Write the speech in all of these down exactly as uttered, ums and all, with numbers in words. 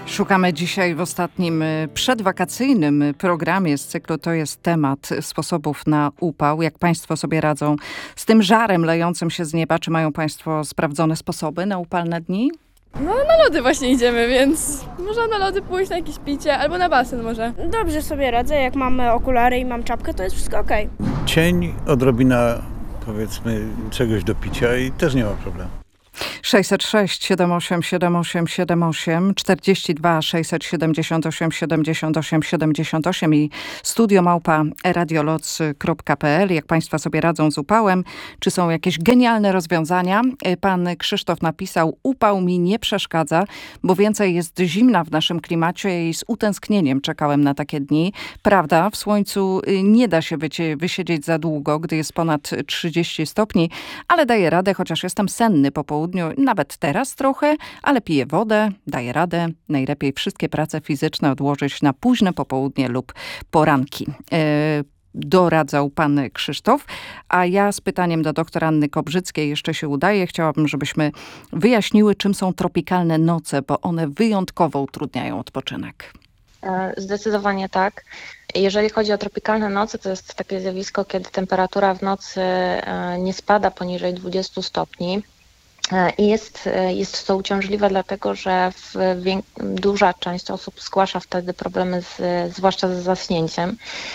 Szukamy dzisiaj w ostatnim przedwakacyjnym programie z cyklu To jest temat sposobów na upał. Jak Państwo sobie radzą z tym żarem lejącym się z nieba? Czy mają Państwo sprawdzone sposoby na upalne dni? No na lody właśnie idziemy, więc można na lody pójść, na jakieś picie albo na basen może. Dobrze sobie radzę, jak mamy okulary i mam czapkę, to jest wszystko okej. Cień, odrobina powiedzmy czegoś do picia i też nie ma problemu. sześćset sześć siedem osiem siedem osiem siedem osiem, czterdzieści dwa sześćset siedemdziesiąt osiem siedemdziesiąt osiem siedemdziesiąt osiem i studio małpa radioloc kropka pe el. Jak Państwo sobie radzą z upałem? Czy są jakieś genialne rozwiązania? Pan Krzysztof napisał: upał mi nie przeszkadza, bo więcej jest zimna w naszym klimacie i z utęsknieniem czekałem na takie dni. Prawda, w słońcu nie da się wycie- wysiedzieć za długo, gdy jest ponad trzydzieści stopni, ale daję radę, chociaż jestem senny po południu. Nawet teraz trochę, ale piję wodę, daję radę. Najlepiej wszystkie prace fizyczne odłożyć na późne popołudnie lub poranki. Yy, doradzał pan Krzysztof, a ja z pytaniem do doktor Anny Kobrzyckiej jeszcze się udaje. Chciałabym, żebyśmy wyjaśniły, czym są tropikalne noce, bo one wyjątkowo utrudniają odpoczynek. Zdecydowanie tak. Jeżeli chodzi o tropikalne noce, to jest takie zjawisko, kiedy temperatura w nocy nie spada poniżej dwudziestu stopni. I jest, jest to uciążliwe, dlatego że w wiek- duża część osób zgłasza wtedy problemy, z, zwłaszcza z zaśnięciem.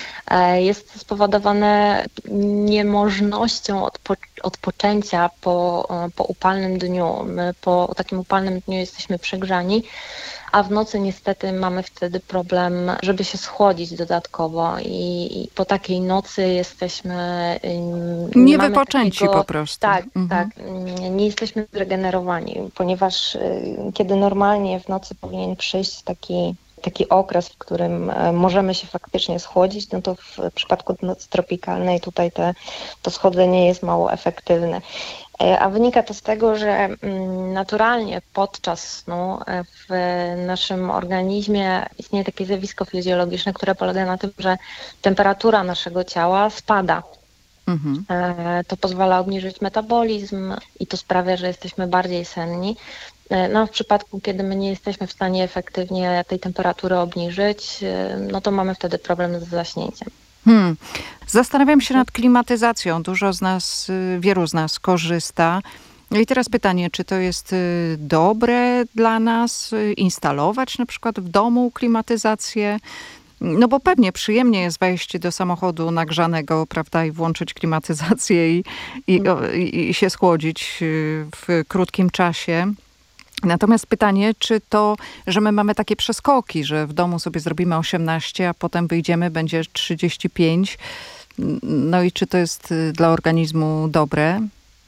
Jest spowodowane niemożnością odpo- odpoczęcia po, po upalnym dniu. My po takim upalnym dniu jesteśmy przegrzani, a w nocy niestety mamy wtedy problem, żeby się schłodzić dodatkowo i, i po takiej nocy jesteśmy... Nie, nie mamy wypoczęci takiego, po prostu. Tak, mhm. tak. Nie jesteśmy zregenerowani, ponieważ kiedy normalnie w nocy powinien przyjść taki taki okres, w którym możemy się faktycznie schłodzić, no to w przypadku nocy tropikalnej tutaj te, to schłodzenie jest mało efektywne. A wynika to z tego, że naturalnie podczas snu w naszym organizmie istnieje takie zjawisko fizjologiczne, które polega na tym, że temperatura naszego ciała spada. Mhm. To pozwala obniżyć metabolizm i to sprawia, że jesteśmy bardziej senni. No, w przypadku, kiedy my nie jesteśmy w stanie efektywnie tej temperatury obniżyć, no to mamy wtedy problem z zaśnięciem. Hmm. Zastanawiam się nad klimatyzacją. Dużo z nas, wielu z nas korzysta. No i teraz pytanie, czy to jest dobre dla nas instalować na przykład w domu klimatyzację? No bo pewnie przyjemnie jest wejść do samochodu nagrzanego, prawda, i włączyć klimatyzację i, i, i, i się schłodzić w krótkim czasie. Natomiast pytanie, czy to, że my mamy takie przeskoki, że w domu sobie zrobimy osiemnaście, a potem wyjdziemy, będzie trzydzieści pięć. No i czy to jest dla organizmu dobre?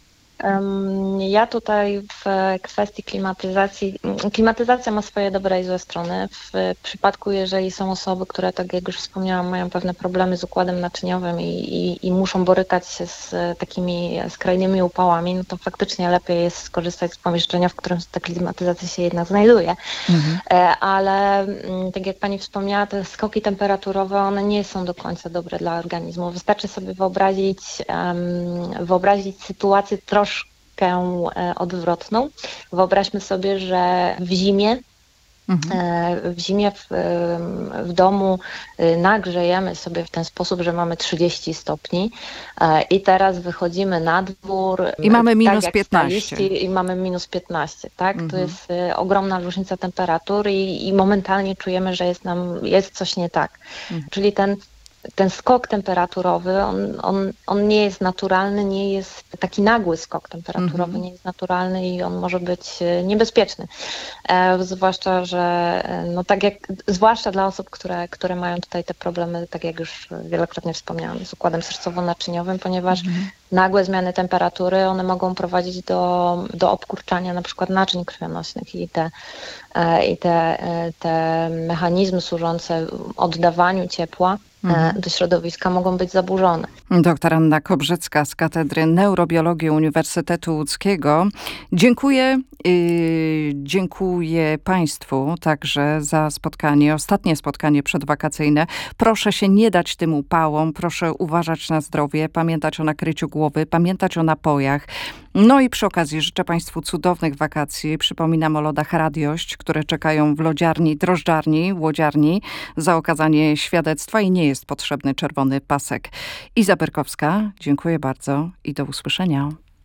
Ja tutaj w kwestii klimatyzacji, klimatyzacja ma swoje dobre i złe strony. W przypadku, jeżeli są osoby, które, tak jak już wspomniałam, mają pewne problemy z układem naczyniowym i, i, i muszą borykać się z takimi skrajnymi upałami, no to faktycznie lepiej jest skorzystać z pomieszczenia, w którym ta klimatyzacja się jednak znajduje. Mhm. Ale tak jak pani wspomniała, te skoki temperaturowe, one nie są do końca dobre dla organizmu. Wystarczy sobie wyobrazić, um, wyobrazić sytuację troszkę troszkę odwrotną. Wyobraźmy sobie, że w zimie, mhm. w zimie w, w domu nagrzejemy sobie w ten sposób, że mamy trzydzieści stopni i teraz wychodzimy na dwór i mamy minus tak piętnaście. I mamy minus piętnaście, tak? Mhm. To jest ogromna różnica temperatury i, i momentalnie czujemy, że jest nam, jest coś nie tak. Mhm. Czyli ten Ten skok temperaturowy, on, on, on nie jest naturalny, nie jest taki nagły skok temperaturowy, mm-hmm. nie jest naturalny i on może być niebezpieczny. E, zwłaszcza, że no tak jak, zwłaszcza dla osób, które, które mają tutaj te problemy, tak jak już wielokrotnie wspomniałam, z układem sercowo-naczyniowym, ponieważ mm-hmm. nagłe zmiany temperatury, one mogą prowadzić do, do obkurczania na przykład naczyń krwionośnych i te, e, i te, te mechanizmy służące oddawaniu ciepła do środowiska mogą być zaburzone. Doktor Anna Kobrzycka z Katedry Neurobiologii Uniwersytetu Łódzkiego. Dziękuję. Yy, dziękuję Państwu także za spotkanie, ostatnie spotkanie przedwakacyjne. Proszę się nie dać tym upałom, proszę uważać na zdrowie, pamiętać o nakryciu głowy, pamiętać o napojach. No i przy okazji życzę Państwu cudownych wakacji. Przypominam o lodach Radiość, które czekają w lodziarni, drożdżarni, łodziarni za okazanie świadectwa i nie jest potrzebny czerwony pasek. Iza Berkowska, dziękuję bardzo i do usłyszenia.